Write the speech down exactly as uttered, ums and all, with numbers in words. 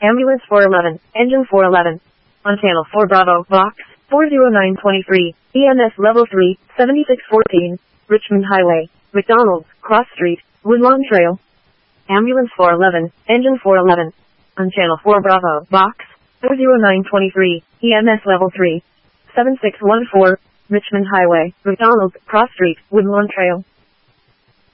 Ambulance four eleven, Engine four eleven. On Channel four Bravo, Box four zero nine two three, E M S Level three, seventy-six fourteen, Richmond Highway, McDonald's, Cross Street, Woodlawn Trail. Ambulance four eleven, Engine four eleven. On Channel four Bravo, Box four zero nine two three, E M S Level three, seven six one four, Richmond Highway, McDonald's, Cross Street, Woodlawn Trail.